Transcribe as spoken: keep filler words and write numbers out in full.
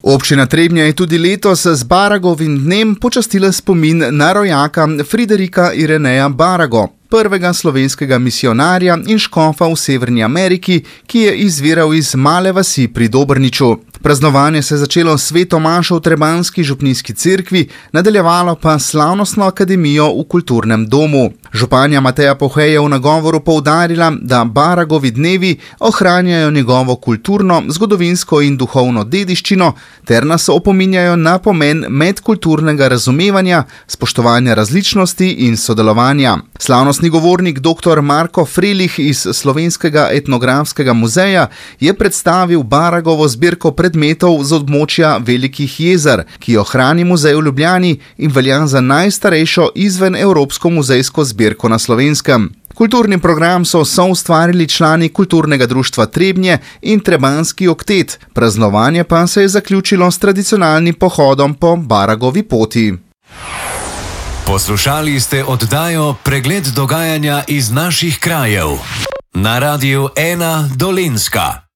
Občina Trebnje je tudi letos z Baragovim dnem počastila spomin na rojaka Friderika Ireneja Barago, prvega slovenskega misijonarja in škofa v Severni Ameriki, ki je izviral iz male vasi pri Dobrniču. Praznovanje se je začelo s sveto mašo v Trebanjski župnijski cerkvi, nadaljevalo pa slavnostno akademijo v kulturnem domu. Županja Mateja Pohej je v nagovoru poudarila, da Baragovi dnevi ohranjajo njegovo kulturno, zgodovinsko in duhovno dediščino ter nas opominjajo na pomen medkulturnega razumevanja, spoštovanja različnosti in sodelovanja. Slavnostni govornik dr. Marko Frelih iz Slovenskega etnografskega muzeja je predstavil Baragovo zbirko predmetov z območja Velikih jezer, ki jo hrani muzej v Ljubljani in velja za najstarejšo izven evropsko muzejsko zbirko na Slovenskem. Kulturni program so soustvarili člani Kulturnega društva Trebnje in Trebanjski oktet, praznovanje pa se je zaključilo s tradicionalnim pohodom po Baragovi poti. Poslušali ste oddajo Pregled dogajanja iz naših krajev na Radiu ena Dolenjska.